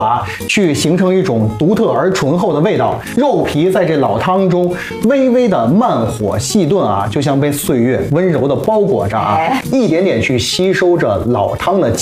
去形成一种独特而醇厚的味道。肉皮在这老汤中微微的慢火细炖就像被岁月温柔的包裹着一点点去吸收着老汤的